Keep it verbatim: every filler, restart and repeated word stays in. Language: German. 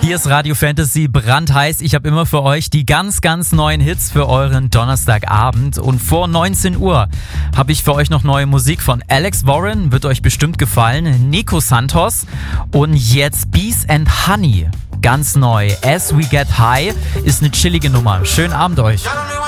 Hier ist Radio Fantasy brandheiß. Ich habe immer für euch die ganz, ganz neuen Hits für euren Donnerstagabend. Und vor neunzehn Uhr habe ich für euch noch neue Musik von Alex Warren, wird euch bestimmt gefallen, Nico Santos und jetzt Bees and Honey. Ganz neu. As We Get High ist eine chillige Nummer. Schönen Abend euch.